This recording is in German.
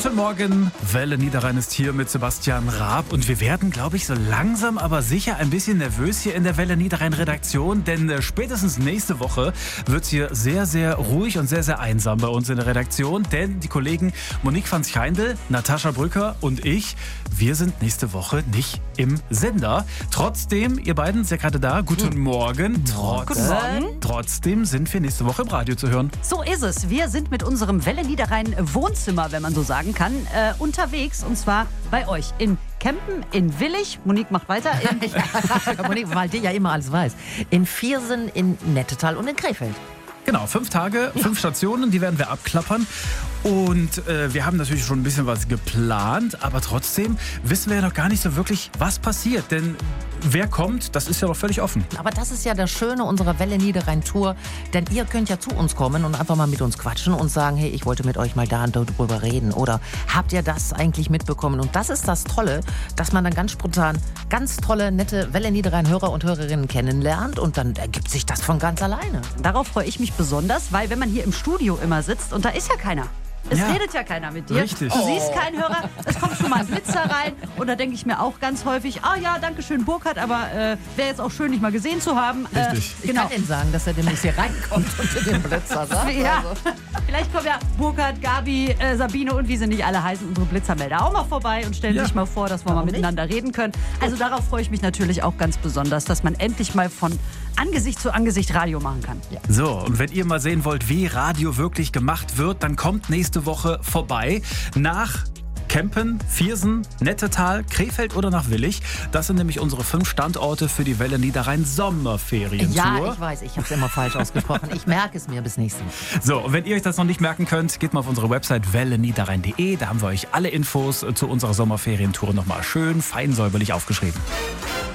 Guten Morgen, Welle Niederrhein ist hier mit Sebastian Raab und wir werden, glaube ich, so langsam aber sicher ein bisschen nervös hier in der Welle Niederrhein Redaktion, denn spätestens nächste Woche wird es hier sehr, sehr ruhig und sehr, sehr einsam bei uns in der Redaktion, denn die Kollegen Monique van Schijndel, Natascha Brücker und ich, wir sind nächste Woche nicht im Sender. Trotzdem, ihr beiden seid ja gerade da, guten Morgen. Guten Morgen. Trotzdem sind wir nächste Woche im Radio zu hören. So ist es. Wir sind mit unserem Welle Niederrhein Wohnzimmer, wenn man so sagen kann, unterwegs. Und zwar bei euch in Kempen, in Willich. Monique macht weiter. Monique, weil die ja immer alles weiß. In Viersen, in Nettetal und in Krefeld. Genau, 5 Tage, 5 Stationen, die werden wir abklappern. Und wir haben natürlich schon ein bisschen was geplant, aber trotzdem wissen wir ja noch gar nicht so wirklich, was passiert. Denn wer kommt, das ist ja noch völlig offen. Aber das ist ja das Schöne unserer Welle Niederrhein Tour, denn ihr könnt ja zu uns kommen und einfach mal mit uns quatschen und sagen, hey, ich wollte mit euch mal da und darüber reden oder habt ihr das eigentlich mitbekommen? Und das ist das Tolle, dass man dann ganz spontan ganz tolle, nette Welle Niederrhein Hörer und Hörerinnen kennenlernt und dann ergibt sich das von ganz alleine. Darauf freue ich mich besonders, weil wenn man hier im Studio immer sitzt und da ist ja keiner. Es redet ja keiner mit dir. Richtig. Du siehst keinen Hörer. Es kommt schon mal ein Blitzer rein. Und da denke ich mir auch ganz häufig, ja, danke schön, Burkhard, aber wäre jetzt auch schön, dich mal gesehen zu haben. Richtig. Ich kann Ihnen sagen, dass er demnächst hier reinkommt und den Blitzer sagt. Ja. Also. Vielleicht kommen ja Burkhard, Gabi, Sabine und wie sie nicht alle heißen, unsere Blitzermelder auch mal vorbei und stellen sich mal vor, dass wir mal miteinander reden können. Also darauf freue ich mich natürlich auch ganz besonders, dass man endlich mal von Angesicht zu Angesicht Radio machen kann. Ja. So, und wenn ihr mal sehen wollt, wie Radio wirklich gemacht wird, dann kommt nächste Woche vorbei nach Kempen, Viersen, Nettetal, Krefeld oder nach Willich. Das sind nämlich unsere 5 Standorte für die Welle Niederrhein Sommerferientour. Ja, ich weiß, ich habe es immer falsch ausgesprochen. Ich merke es mir bis nächstes Mal. So, und wenn ihr euch das noch nicht merken könnt, geht mal auf unsere Website welleniederrhein.de. Da haben wir euch alle Infos zu unserer Sommerferientour nochmal schön fein säuberlich aufgeschrieben.